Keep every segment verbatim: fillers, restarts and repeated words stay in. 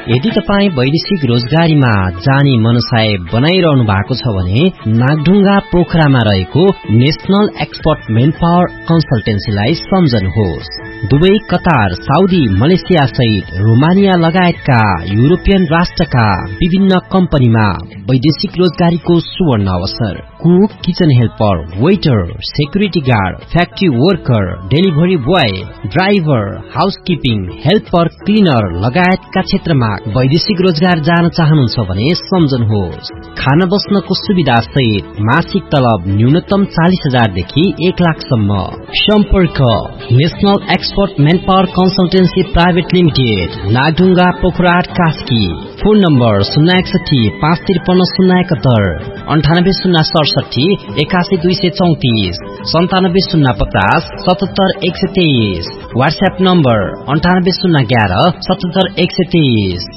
यदि तपाईँ वैदेशिक रोजगारीमा जाने मनसाय बनाइरहनु भएको छ भने नागढुङ्गा पोखरामा रहेको national expert main power कन्सल्टेन्सीलाई सम्झनुहोस्। Dubai, Qatar, Saudi, Malaysia सहित रोमानिया लगायतका युरोपियन राष्ट्रका विभिन्न कम्पनीमा वैदेशिक रोजगारीको सुवर्ण अवसर। Cook, kitchen helper, waiter, security guard, factory worker, delivery boy, driver, housekeeping, helper, cleaner लगायतका क्षेत्रमा वैदेशिक रोजगार जान चाहनुहुन्छ भने सम्झनुहोस्। खाना बस्नको सुविधा सहित मासिक तलब न्यूनतम चालीस हजार देखि एक लाखसम्म। सम्पर्क national expert main power consultancy private limited, Nagdhunga, पोखराट, Kaski. Phone number शून्य एकसठी पाँच त्रिपन्न शून्य एकहत्तर, अन्ठानब्बे शून्य सडसठी एकासी दुई सय चौतिस, सन्तानब्बे शून्य पचास सतहत्तर एक सय तेइस। व्हाट्सएप नम्बर अन्ठानब्बे शून्य ग्यारह सतहत्तर एक सय तेइस।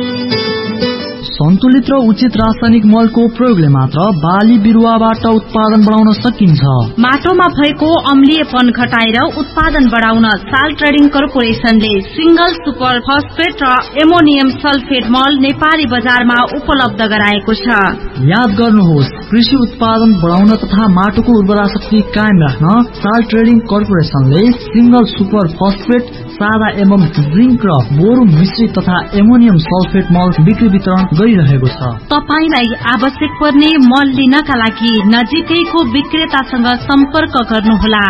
सन्तुलित र उचित रासायनिक मलको प्रयोगले मात्र बाली बिरुवाबाट उत्पादन बढाउन सकिन्छ। माटोमा भएको अम्लीयपन घटाएर उत्पादन बढाउन साल ट्रेडिङ कर्पोरेशनले सिंगल सुपर फस्फेट र एमोनियम सल्फेट मल नेपाली बजारमा उपलब्ध गराएको छ। याद गर्नुहोस्, कृषि उत्पादन बढाउन तथा माटोको उर्वरा शक्ति कायम राख्न साल ट्रेडिङ कर्पोरेशनले सिंगल सुपर फस्फेट, सादा एवं जिंक र बोरो मिश्रित तथा एमोनियम सल्फेट मल बिक्री वितरण गरिरहेको छ। तपाईलाई आवश्यक पर्ने मल लिनका लागि नजिकैको विक्रेतासँग सम्पर्क गर्नुहोला।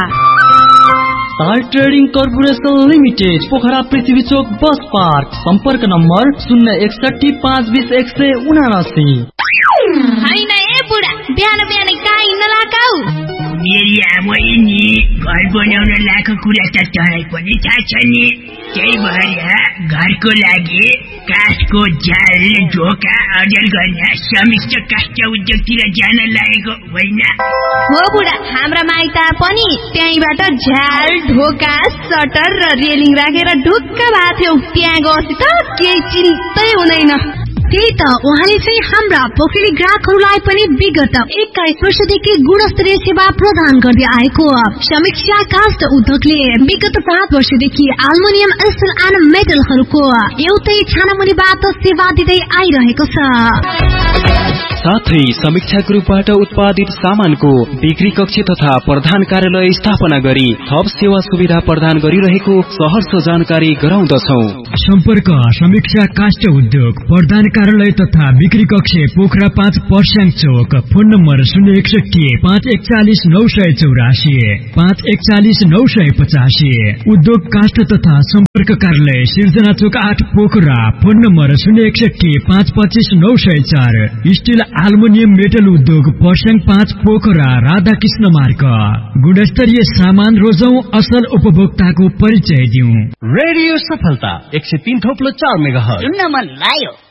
साल ट्रेडिङ कर्पोरेशन लिमिटेड, पोखरा पृथ्वी चोक बस पार्क। सम्पर्क नम्बर शून्य एकसठी पाँच बीस एक सय उनासी। हैन ए बुढा, बिहान बिहान कहाँ हिँड्न लागाउ? मेरी आमै नि घर बनाउन लाखो कुरा त तँलाई पनि थाहा छ नि। त्यही भएर घरको लागि काठको जाल, ढोका अर्डर गर्न समिष्ट काष्ठ उद्योगतिर जान लागेको होइन? हो बुढा, हाम्रा माइता पनि त्यहीबाट झ्याल, ढोका, सटर र रेलिङ राखेर ढुक्क भएको थियौ। त्यहाँ गएपछि त केही चिन्तै हुँदैन। त्यही त उहाँले चाहिँ हाम्रा पोखरी ग्राहकहरूलाई पनि विगत एक्काइस वर्षदेखि गुणस्तरीय सेवा प्रदान गर्दै आएको समीक्षा काष्ठ उद्योगले विगत पाँच वर्षदेखि एल्युमिनियम स्टिल एन्ड मेटलहरूको एउटै छानामुनिबाट सेवा दिँदै आइरहेको छ। साथै समीक्षा ग्रुपबाट उत्पादित सामानको बिक्री कक्ष तथा प्रधान कार्यालय स्थापना गरी थप सेवा सुविधा प्रदान गरिरहेको सहर्ष जानकारी गराउँदछौ। सम्पर्क समीक्षा काष्ठ उद्योग, प्रधान कार्यालय तथा बिक्री कक्ष, पोखरा पाँच, पर्स्याङ चोक। फोन नम्बर शून्य एकसठी पाँच एकचालिस नौ सय चौरासी पाँच एकचालिस नौ सय पचासी। उद्योग काष्ठ तथा सम्पर्क कार्यालय सिर्जना चोक आठ, पोखरा। फोन नम्बर शून्य एकसठी पाँच पच्चिस नौ सय चार। स्टिल एल्युमिनियम मेटल उद्योग, पर्स्याङ पाँच, पोखरा। राधाकृष्ण मार्ग। गुणस्तरीय सामान रोजौं, असल उपभोक्ताको परिचय दिउँ। रेडियो सफलता एक सय तीन थोप्लो चार मेगाहर्ज। सुन्न मन लाग्यो।